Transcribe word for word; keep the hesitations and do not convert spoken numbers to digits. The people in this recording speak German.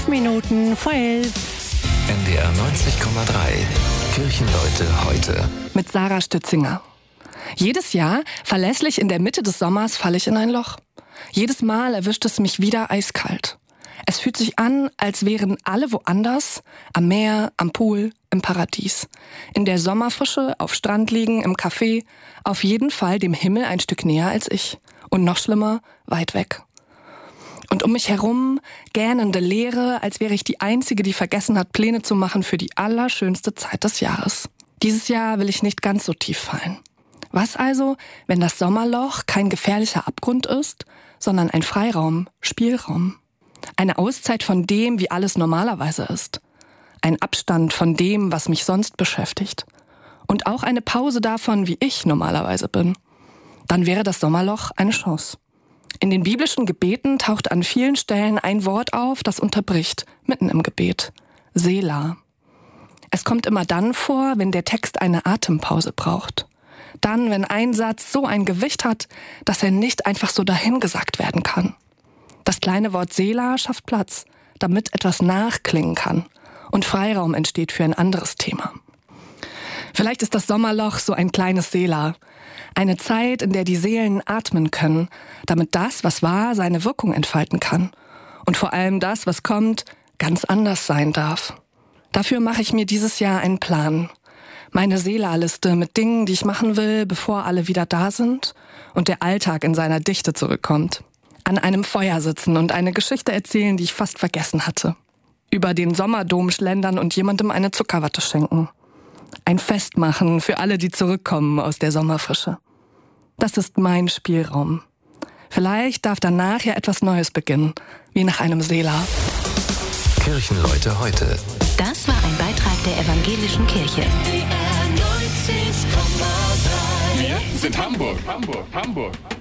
Fünf Minuten vor elf. N D R neunzig Komma drei. Kirchenleute heute. Mit Sarah Stützinger. Jedes Jahr, verlässlich in der Mitte des Sommers, falle ich in ein Loch. Jedes Mal erwischt es mich wieder eiskalt. Es fühlt sich an, als wären alle woanders, am Meer, am Pool, im Paradies. In der Sommerfrische, auf Strand liegen, im Café, auf jeden Fall dem Himmel ein Stück näher als ich. Und noch schlimmer, weit weg. Und um mich herum gähnende Leere, als wäre ich die Einzige, die vergessen hat, Pläne zu machen für die allerschönste Zeit des Jahres. Dieses Jahr will ich nicht ganz so tief fallen. Was also, wenn das Sommerloch kein gefährlicher Abgrund ist, sondern ein Freiraum, Spielraum? Eine Auszeit von dem, wie alles normalerweise ist. Ein Abstand von dem, was mich sonst beschäftigt. Und auch eine Pause davon, wie ich normalerweise bin. Dann wäre das Sommerloch eine Chance. In den biblischen Gebeten taucht an vielen Stellen ein Wort auf, das unterbricht, mitten im Gebet. Selah. Es kommt immer dann vor, wenn der Text eine Atempause braucht. Dann, wenn ein Satz so ein Gewicht hat, dass er nicht einfach so dahingesagt werden kann. Das kleine Wort Selah schafft Platz, damit etwas nachklingen kann und Freiraum entsteht für ein anderes Thema. Vielleicht ist das Sommerloch so ein kleines Selah. Eine Zeit, in der die Seelen atmen können, damit das, was war, seine Wirkung entfalten kann. Und vor allem das, was kommt, ganz anders sein darf. Dafür mache ich mir dieses Jahr einen Plan. Meine Selah-Liste mit Dingen, die ich machen will, bevor alle wieder da sind und der Alltag in seiner Dichte zurückkommt. An einem Feuer sitzen und eine Geschichte erzählen, die ich fast vergessen hatte. Über den Sommerdom schlendern und jemandem eine Zuckerwatte schenken. Ein Fest machen für alle, die zurückkommen aus der Sommerfrische. Das ist mein Spielraum. Vielleicht darf danach ja etwas Neues beginnen, wie nach einem Selah. Kirchenleute heute. Das war ein Beitrag der Evangelischen Kirche. Wir sind Hamburg, Hamburg, Hamburg.